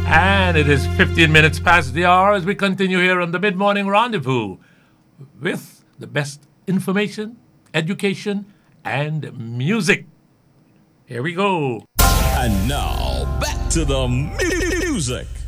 And it is 15 minutes past the hour as we continue here on the Mid Morning Rendezvous with the best information, education, and music. Here we go. And now, back to the music.